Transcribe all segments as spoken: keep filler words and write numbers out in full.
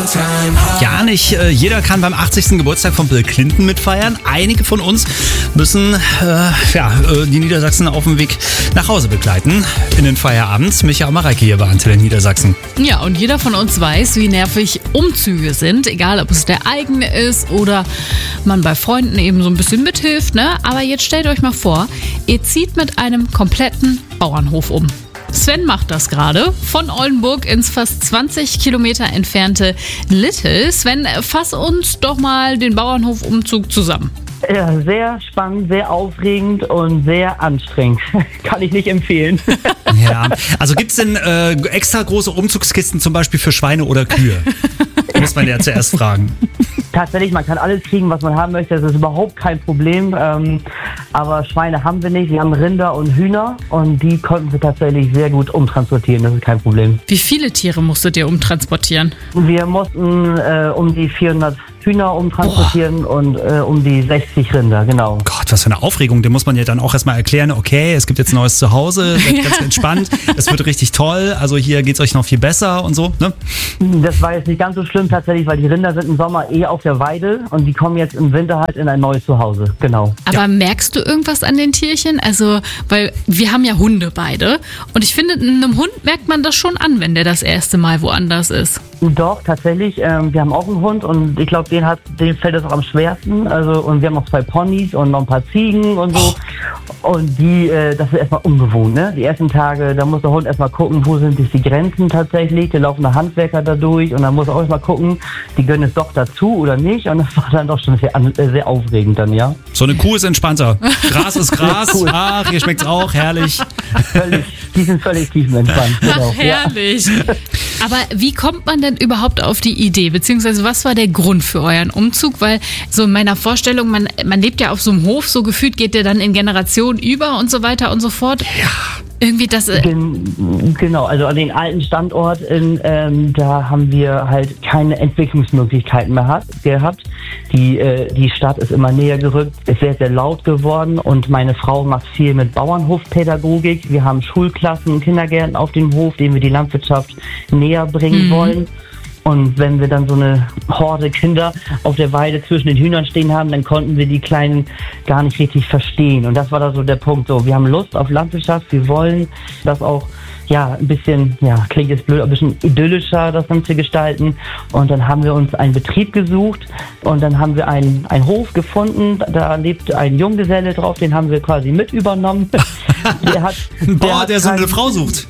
Ja, nicht äh, jeder kann beim achtzigsten Geburtstag von Bill Clinton mitfeiern. Einige von uns müssen äh, ja, äh, die Niedersachsen auf dem Weg nach Hause begleiten in den Feierabend. Micha und Mareike hier bei Antenne Niedersachsen. Ja, und jeder von uns weiß, wie nervig Umzüge sind. Egal, ob es der eigene ist oder man bei Freunden eben so ein bisschen mithilft. Ne? Aber jetzt stellt euch mal vor, ihr zieht mit einem kompletten Bauernhof um. Sven macht das gerade von Oldenburg ins fast zwanzig Kilometer entfernte Littel. Sven, fass uns doch mal den Bauernhofumzug zusammen. Ja, sehr spannend, sehr aufregend und sehr anstrengend. Kann ich nicht empfehlen. Ja, also gibt's denn äh, extra große Umzugskisten zum Beispiel für Schweine oder Kühe? Muss man ja zuerst fragen. Tatsächlich, man kann alles kriegen, was man haben möchte. Das ist überhaupt kein Problem. Ähm, aber Schweine haben wir nicht. Wir haben Rinder und Hühner und die konnten wir tatsächlich sehr gut umtransportieren. Das ist kein Problem. Wie viele Tiere musstet ihr umtransportieren? Wir mussten äh, um die vierhundert Hühner umtransportieren Boah. und äh, um die sechzig Rinder, genau. Gott, was für eine Aufregung. Dem muss man ja dann auch erstmal erklären, okay, es gibt jetzt ein neues Zuhause, seid ja. ganz entspannt, es wird richtig toll, also hier geht's euch noch viel besser und so, ne? Das war jetzt nicht ganz so schlimm tatsächlich, weil die Rinder sind im Sommer eh auf der Weide und die kommen jetzt im Winter halt in ein neues Zuhause, genau. Aber ja. merkst du irgendwas an den Tierchen? Also, weil wir haben ja Hunde beide und ich finde, einem Hund merkt man das schon an, wenn der das erste Mal woanders ist. Doch, tatsächlich. Ähm, wir haben auch einen Hund und ich glaube, den hat, den fällt das auch am schwersten. Also, und wir haben noch zwei Ponys und noch ein paar Ziegen und so. Oh. Und die, äh, das ist erstmal ungewohnt, ne? Die ersten Tage, da muss der Hund erstmal gucken, wo sind die Grenzen tatsächlich. Da laufen da Handwerker da durch und dann muss er auch erstmal gucken, die gönnen es doch dazu oder nicht. Und das war dann doch schon sehr, äh, sehr aufregend dann, ja. So eine Kuh ist entspannter. Gras ist Gras. Cool. Ach, hier schmeckt's auch. Herrlich. Völlig, die sind völlig tiefenentspannt. Genau. Ach, herrlich. Ja. Aber wie kommt man denn überhaupt auf die Idee? Beziehungsweise was war der Grund für euren Umzug? Weil so in meiner Vorstellung, man, man lebt ja auf so einem Hof, so gefühlt geht der dann in Generationen über und so weiter und so fort. Ja. Irgendwie das... Äh Gen- genau, also an den alten Standort, in, ähm, da haben wir halt keine Entwicklungsmöglichkeiten mehr hat, gehabt. Die, äh, die Stadt ist immer näher gerückt, ist sehr, sehr laut geworden und meine Frau macht viel mit Bauernhofpädagogik. Wir haben Schulklassen, Kindergärten auf dem Hof, denen wir die Landwirtschaft näher bringen mhm. wollen. Und wenn wir dann so eine Horde Kinder auf der Weide zwischen den Hühnern stehen haben, dann konnten wir die Kleinen gar nicht richtig verstehen. Und das war da so der Punkt. So, wir haben Lust auf Landwirtschaft, wir wollen das auch ja ein bisschen, ja klingt jetzt blöd, ein bisschen idyllischer das Ganze gestalten. Und dann haben wir uns einen Betrieb gesucht und dann haben wir einen, einen Hof gefunden. Da lebt ein Junggeselle drauf, den haben wir quasi mit übernommen. Der hat, der Boah, hat der so eine Frau sucht.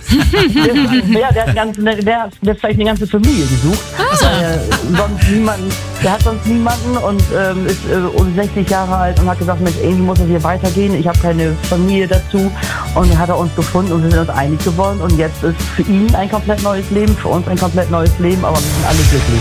Der, der, der, hat ganze, der, der hat vielleicht eine ganze Familie gesucht. Ah. Äh, sonst niemanden, der hat sonst niemanden und ähm, ist äh, um sechzig Jahre alt und hat gesagt, Mensch, irgendwie muss es hier weitergehen. Ich habe keine Familie dazu. Und dann hat er uns gefunden und wir sind uns einig geworden. Und jetzt ist für ihn ein komplett neues Leben, für uns ein komplett neues Leben, aber wir sind alle glücklich.